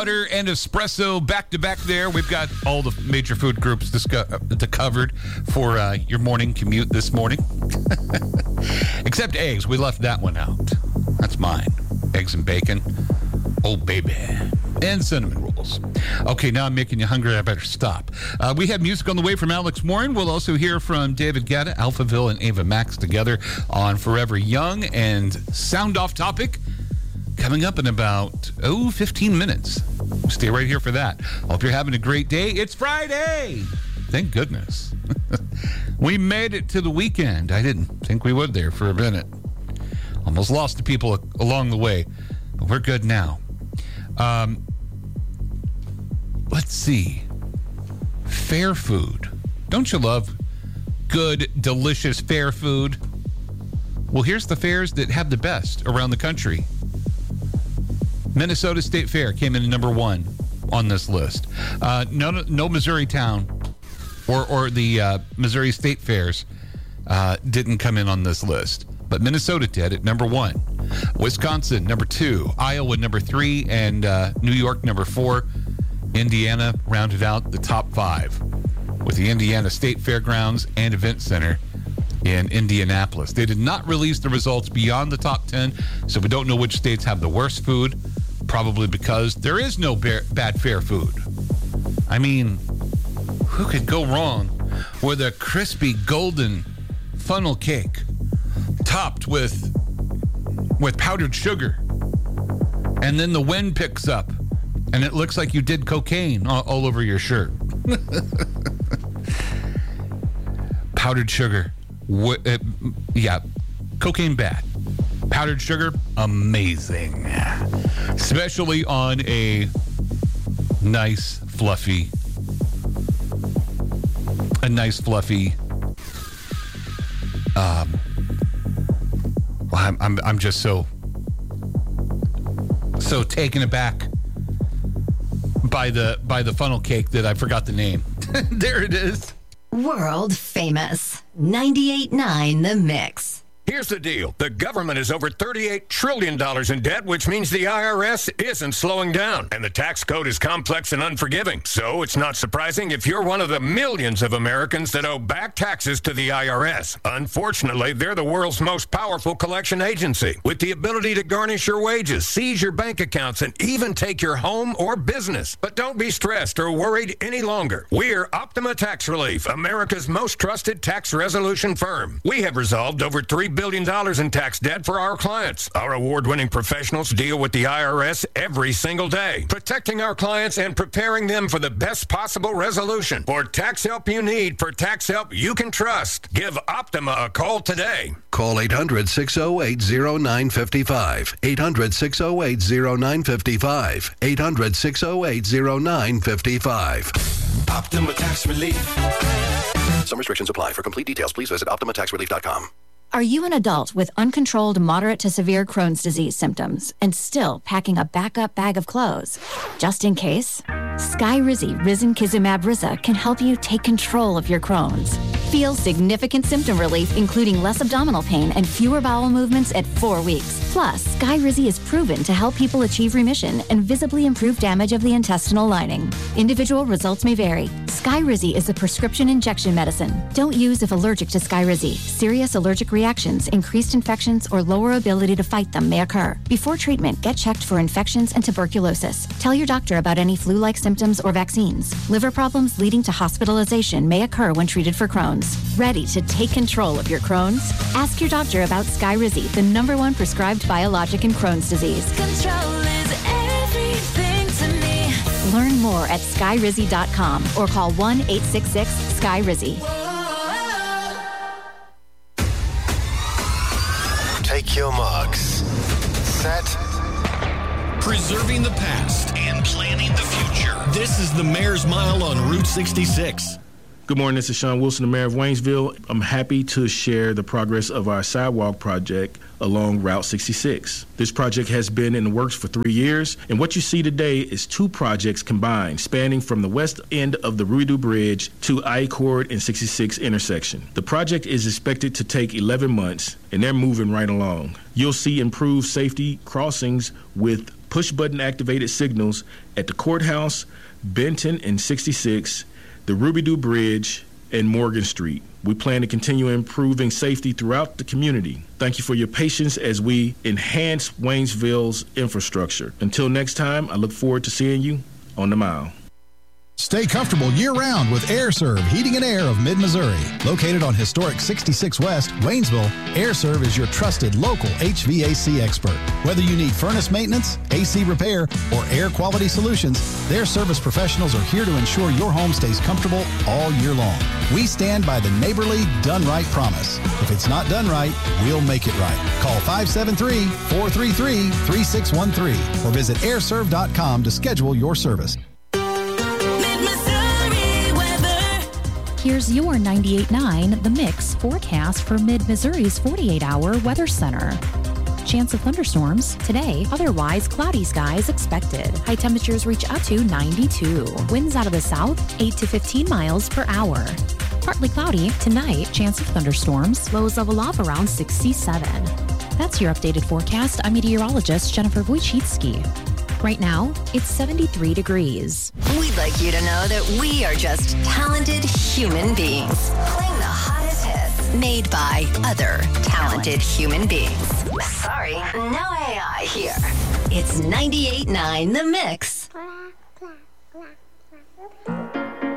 butter and espresso back to back there. We've got all the major food groups covered for your morning commute this morning. Except eggs. We left that one out. That's mine. Eggs and bacon. Oh, baby. And cinnamon rolls. Okay, now I'm making you hungry. I better stop. We have music on the way from Alex Warren. We'll also hear from David Guetta, Alphaville, and Ava Max together on Forever Young and Sound Off Topic coming up in about, 15 minutes. Stay right here for that. Hope you're having a great day. It's Friday. Thank goodness. We made it to the weekend. I didn't think we would there for a minute. Almost lost the people along the way, but we're good now. Let's see. Fair food. Don't you love good, delicious fair food? Well, here's the fairs that have the best around the country. Minnesota State Fair came in number 1 on this list. No Missouri town or the Missouri State Fairs didn't come in on this list. But Minnesota did at number 1. Wisconsin, number 2. Iowa, number 3. And New York, number 4. Indiana rounded out the top 5 with the Indiana State Fairgrounds and Event Center in Indianapolis. They did not release the results beyond the top 10, so we don't know which states have the worst food, probably because there is no bad fair food. I mean, who could go wrong with a crispy golden funnel cake topped with powdered sugar, and then the wind picks up and it looks like you did cocaine all over your shirt? Powdered sugar, cocaine bad. Powdered sugar, amazing, especially on a nice fluffy I'm just so taken aback by the funnel cake that I forgot the name. There it is. World famous 98.9 The Mix. Here's the deal. The government is over $38 trillion in debt, which means the IRS isn't slowing down. And the tax code is complex and unforgiving. So it's not surprising if you're one of the millions of Americans that owe back taxes to the IRS. Unfortunately, they're the world's most powerful collection agency, with the ability to garnish your wages, seize your bank accounts, and even take your home or business. But don't be stressed or worried any longer. We're Optima Tax Relief, America's most trusted tax resolution firm. We have resolved over $3 billion in tax debt for our clients. Our award-winning professionals deal with the IRS every single day, protecting our clients and preparing them for the best possible resolution. For tax help you need, for tax help you can trust, give Optima a call today. Call 800-608-0955. 800-608-0955. 800-608-0955. Optima Tax Relief. Some restrictions apply. For complete details, please visit OptimaTaxRelief.com. Are you an adult with uncontrolled moderate to severe Crohn's disease symptoms and still packing a backup bag of clothes? Just in case, Skyrizi Risankizumab Riza can help you take control of your Crohn's. Feel significant symptom relief, including less abdominal pain and fewer bowel movements at 4 weeks. Plus, Skyrizi is proven to help people achieve remission and visibly improve damage of the intestinal lining. Individual results may vary. Skyrizi is a prescription injection medicine. Don't use if allergic to Skyrizi. Serious allergic reactions, increased infections, or lower ability to fight them may occur. Before treatment, get checked for infections and tuberculosis. Tell your doctor about any flu-like symptoms or vaccines. Liver problems leading to hospitalization may occur when treated for Crohn's. Ready to take control of your Crohn's? Ask your doctor about Skyrizi, the #1 prescribed biologic in Crohn's disease. Control is everything to me. Learn more at skyrizi.com or call 1-866-SKYRIZI. Take your marks. Set. Preserving the past and planning the future. This is the Mayor's Mile on Route 66. Good morning, this is Sean Wilson, the Mayor of Waynesville. I'm happy to share the progress of our sidewalk project along Route 66. This project has been in the works for 3 years, and what you see today is 2 projects combined, spanning from the west end of the Ruido Bridge to I-Cord and 66 intersection. The project is expected to take 11 months, and they're moving right along. You'll see improved safety crossings with push-button activated signals at the courthouse, Benton and 66, the Ruby-Doo Bridge, and Morgan Street. We plan to continue improving safety throughout the community. Thank you for your patience as we enhance Waynesville's infrastructure. Until next time, I look forward to seeing you on the mile. Stay comfortable year-round with AirServe Heating and Air of Mid-Missouri. Located on historic 66 West, Waynesville, AirServe is your trusted local HVAC expert. Whether you need furnace maintenance, AC repair, or air quality solutions, their service professionals are here to ensure your home stays comfortable all year long. We stand by the neighborly, done right promise. If it's not done right, we'll make it right. Call 573-433-3613 or visit airserve.com to schedule your service. Here's your 98.9 The Mix forecast for Mid-Missouri's 48-hour weather center. Chance of thunderstorms today, otherwise cloudy skies expected. High temperatures reach up to 92. Winds out of the south, 8 to 15 miles per hour. Partly cloudy tonight, chance of thunderstorms, lows level off around 67. That's your updated forecast. I'm meteorologist Jennifer Wojcicki. Right now, it's 73 degrees. We'd like you to know that we are just talented human beings playing the hottest hits made by other talented human beings. Sorry, no AI here. It's 98.9 The Mix.